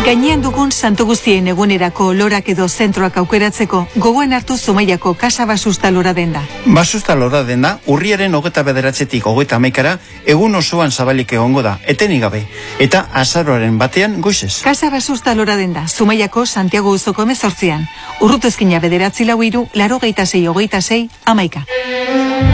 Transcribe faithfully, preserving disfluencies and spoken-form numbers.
Gainean dugun santu guztien egunerako lorak edo zentroak aukeratzeko gogoan hartu Zumaiako Kasa Basusta lora denda. Basusta lora denda urriaren hogeta bederatzetik hogeta hamaikara egun osoan zabalik egongo da, etenik gabe, eta azaroaren batean goizez. Kasa Basusta lora denda, Zumaiako Santiago Uzoko hemezortzian. Urrutezkina bederatzi lau hiru, laurogeita sei hogeita sei, hamaika.